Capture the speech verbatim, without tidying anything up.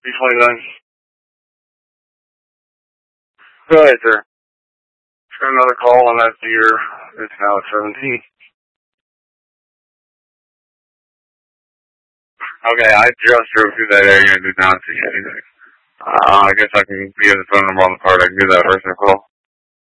B twenty-nine. Go ahead, sir. Got another call on that deer. It's now at seventeen. Okay, I just drove through that area and did not see anything. Uh, I guess I can give the phone number on the card. I can do that first and call.